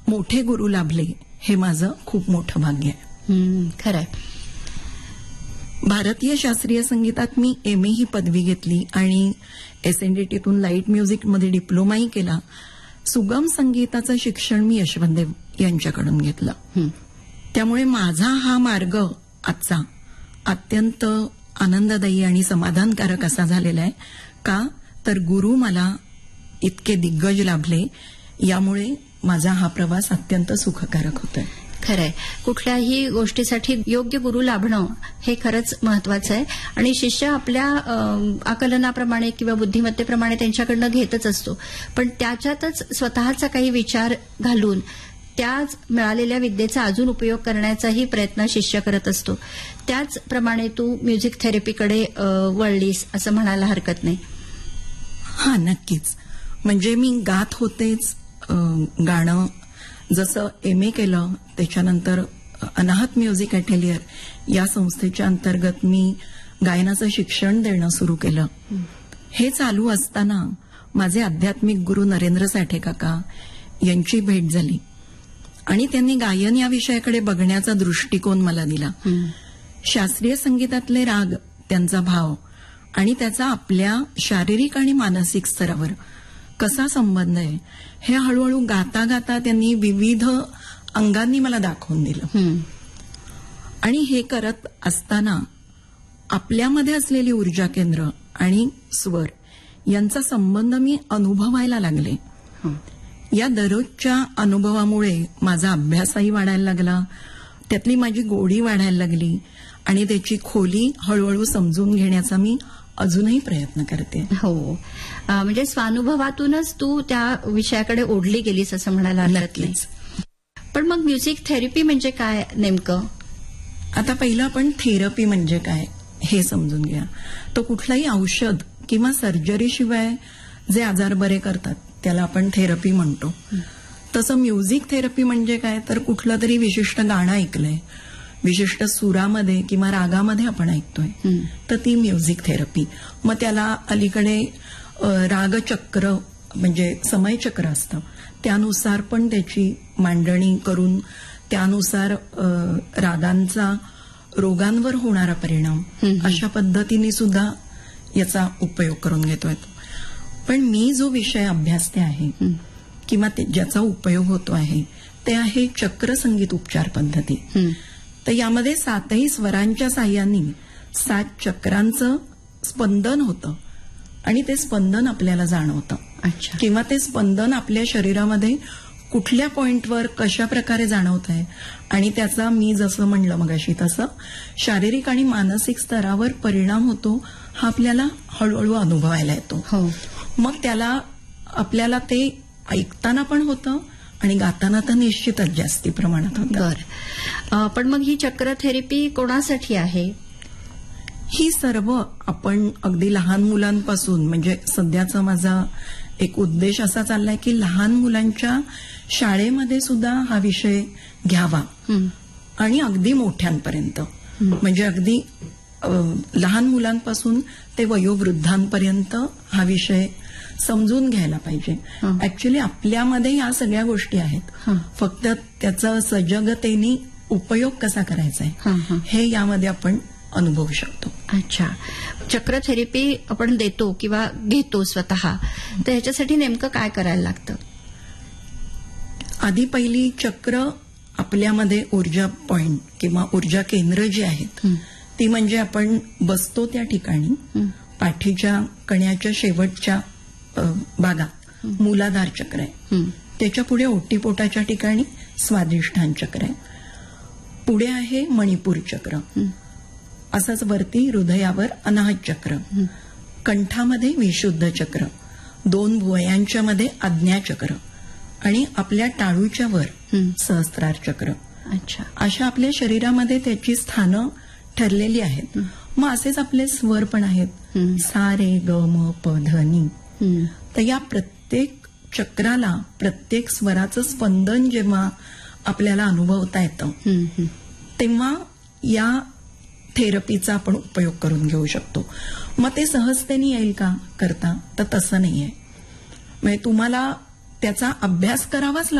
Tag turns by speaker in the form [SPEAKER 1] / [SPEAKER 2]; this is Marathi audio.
[SPEAKER 1] मोठे गुरु लाभले हे माझं खूप मोठं भाग्य आहे.
[SPEAKER 2] खरंय.
[SPEAKER 1] भारतीय शास्त्रीय संगीतात मी एमए ही पदवी घेतली आणि एसएनडीटीतून लाईट म्युझिकमध्ये डिप्लोमाही केला. सुगम संगीताचं शिक्षण मी यशवंतदेव यांच्याकडून घेतलं. त्यामुळे माझा हा मार्ग आजचा अत्यंत आनंददायी आणि समाधानकारक असा झालेला आहे. का तर गुरु मला इतके दिग्गज लाभले, यामुळे माझा हा प्रवास अत्यंत सुखकारक होतोय.
[SPEAKER 2] खरंय. कुठल्याही गोष्टीसाठी योग्य गुरु लाभणं हे खरंच महत्वाचं आहे आणि शिष्य आपल्या आकलनाप्रमाणे किंवा बुद्धिमत्तेप्रमाणे त्यांच्याकडनं घेतच असतो, पण त्याच्यातच स्वतःचा काही विचार घालून त्याच मिळालेल्या विद्येचा अजून उपयोग करण्याचाही प्रयत्न शिष्य करत असतो. त्याचप्रमाणे तू म्युझिक थेरपीकडे वळलीस असं म्हणायला हरकत नाही.
[SPEAKER 1] हा, नक्कीच. म्हणजे मी गात होतेच. गाणं जसं एमए केलं, त्याच्यानंतर अनाहत म्युझिक अटेलियर या संस्थेच्या अंतर्गत मी गायनाचं शिक्षण देणं सुरू केलं. हे चालू असताना माझे आध्यात्मिक गुरु नरेंद्र साठे काका यांची भेट झाली आणि त्यांनी गायन या विषयाकडे बघण्याचा दृष्टिकोन मला दिला. शास्त्रीय संगीतातले राग, त्यांचा भाव आणि त्याचा आपल्या शारीरिक आणि मानसिक स्तरावर कसा संबंध आहे हे हळूहळू गाता गाता त्यांनी विविध अंगांनी मला दाखवून दिलं. आणि हे करत असताना आपल्यामध्ये असलेली ऊर्जा केंद्र आणि स्वर यांचा संबंध मी अनुभवायला लागले. या दररोजच्या अनुभवामुळे माझा अभ्यासही वाढायला लागला, त्यातली माझी गोडी वाढायला लागली आणि त्याची खोली हळूहळू समजून घेण्याचा मी अजूनही प्रयत्न करते.
[SPEAKER 2] हो, म्हणजे स्वानुभवातूनच तू त्या विषयाकडे ओढली गेलीस असं म्हणायला हरकत नाही. पण मग म्युझिक थेरपी म्हणजे काय नेमकं?
[SPEAKER 1] आता पहिलं आपण थेरपी म्हणजे काय हे समजून घ्या. तो कुठलाही औषध किंवा सर्जरीशिवाय जे आजार बरे करतात त्याला आपण थेरपी म्हणतो. तसं म्युझिक थेरपी म्हणजे काय, तर कुठलं तरी विशिष्ट गाणं ऐकलंय, विशिष्ट सुरामध्ये किंवा रागामध्ये आपण ऐकतोय, तर ती म्युझिक थेरपी. मग त्याला अलीकडे रागचक्र म्हणजे समयचक्र असतं, त्यानुसार पण त्याची मांडणी करून त्यानुसार रागांचा रोगांवर होणारा परिणाम अशा पद्धतीने सुद्धा याचा उपयोग करून घेतोय. पण मी जो विषय अभ्यासते आहे किंवा ज्याचा उपयोग होतो आहे ते आहे चक्रसंगीत उपचार पद्धती. तर यामध्ये 7ही स्वरांच्या साह्याने 7 चक्रांचं स्पंदन होतं आणि ते स्पंदन आपल्याला जाणवतं.
[SPEAKER 2] अच्छा.
[SPEAKER 1] किंवा ते स्पंदन आपल्या शरीरामध्ये कुठल्या पॉइंटवर कशा प्रकारे जाणवत आहे आणि त्याचा मी जसं म्हणलं मगाशी तसं शारीरिक आणि मानसिक स्तरावर परिणाम होतो हा आपल्याला हळूहळू अनुभवायला येतो. मग त्याला आपल्याला ते ऐकताना पण होतं आणि गाताना तर निश्चितच जास्ती प्रमाणात होतं.
[SPEAKER 2] बरं, पण मग ही चक्र थेरपी कोणासाठी आहे?
[SPEAKER 1] ही सर्व आपण अगदी लहान मुलांपासून, म्हणजे सध्याचा माझा एक उद्देश असा चाललाय की लहान मुलांच्या शाळेमध्ये सुद्धा हा विषय घ्यावा आणि अगदी मोठ्यांपर्यंत, म्हणजे अगदी लहान मुलांपासून ते वयोवृद्धांपर्यंत हा विषय समजून घ्यायला पाहिजे. ऍक्च्युली आपल्यामध्ये या सगळ्या गोष्टी आहेत, फक्त त्याचा सजगतेने उपयोग कसा करायचा आहे हे यामध्ये आपण अनुभवू शकतो.
[SPEAKER 2] अच्छा, चक्र थेरपी आपण देतो किंवा घेतो स्वतः, तर ह्याच्यासाठी नेमकं काय करायला लागतं?
[SPEAKER 1] आधी पहिली चक्र आपल्यामध्ये ऊर्जा पॉइंट किंवा ऊर्जा केंद्र जी आहेत ती म्हणजे आपण बसतो त्या ठिकाणी पाठीच्या कण्याच्या शेवटच्या भागात मूलाधार चक्र आहे, त्याच्या पुढे ओटीपोटाच्या ठिकाणी स्वादिष्ठान चक्र आहे, पुढे आहे मणिपूर चक्र, असंच वरती हृदयावर अनाहत चक्र, कंठामध्ये विशुद्ध चक्र, 2 भुवयांच्या मध्ये आज्ञा चक्र आणि आपल्या टाळूच्या वर सहस्त्रार चक्र.
[SPEAKER 2] अच्छा,
[SPEAKER 1] अशा आपल्या शरीरामध्ये त्याची स्थानं ठरलेली आहेत. मग असेच आपले स्वर पण आहेत, सा रे ग म प ध नी. तर या प्रत्येक चक्राला, प्रत्येक स्वराचं स्पंदन जेव्हा आपल्याला अनुभवता येतं तेव्हा या थेरपीचा आपण उपयोग करून घेऊ शकतो. मग ते सहजतेने येईल का करता, तर तसं नाहीये. म्हणजे तुम्हाला त्याचा अभ्यास करावाच लागतो.